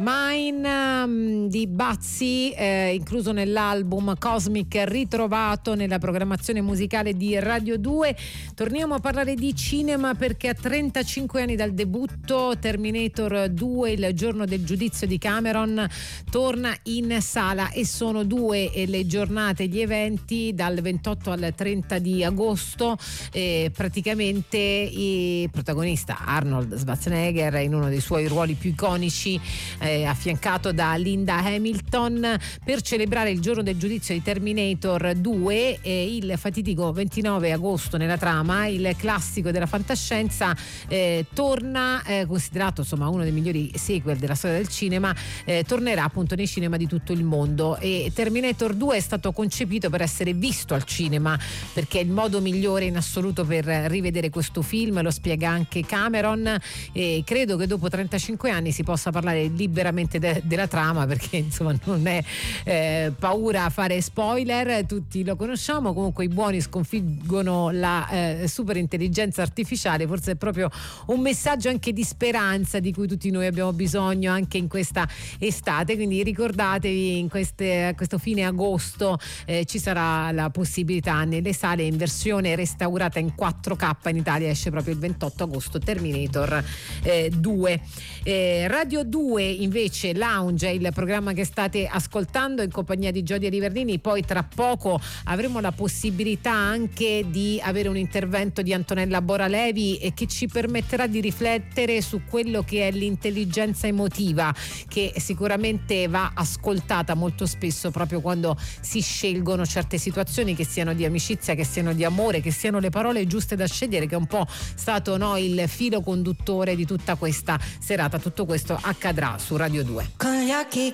Mine di Bazzi, incluso nell'album Cosmic, ritrovato nella programmazione musicale di Radio 2. Torniamo a parlare di cinema perché a 35 anni dal debutto Terminator 2, il giorno del giudizio di Cameron, torna in sala e sono 2 le giornate, gli eventi dal 28 al 30 di agosto. Praticamente il protagonista Arnold Schwarzenegger in uno dei suoi ruoli più iconici, affiancato da Linda Hamilton, per celebrare il giorno del giudizio di Terminator 2, il fatidico 29 agosto nella trama. Il classico della fantascienza torna, considerato insomma uno dei migliori sequel della storia del cinema, tornerà appunto nei cinema di tutto il mondo. E Terminator 2 è stato concepito per essere visto al cinema perché è il modo migliore in assoluto per rivedere questo film, lo spiega anche Cameron, e credo che dopo 35 anni si possa parlare liberamente della trama, perché insomma non è paura a fare spoiler, tutti lo conosciamo. Comunque i buoni sconfiggono la super intelligenza artificiale, forse è proprio un messaggio anche di speranza di cui tutti noi abbiamo bisogno anche in questa estate, quindi ricordatevi in questo fine agosto ci sarà la possibilità nelle sale in versione restaurata in 4K, in Italia esce proprio il 28 agosto Terminator 2. Radio 2 invece Lounge è il programma che state ascoltando in compagnia di Giodia Riverdini. Poi tra poco avremo la possibilità anche di avere un intervento di Antonella Boralevi che ci permetterà di riflettere su quello che è l'intelligenza emotiva, che sicuramente va ascoltata molto spesso proprio quando si scelgono certe situazioni, che siano di amicizia, che siano di amore, che siano le parole giuste da scegliere, che è un po' stato il filo conduttore di tutta questa serata. Tutto questo accadrà su Radio 2. Con gli occhi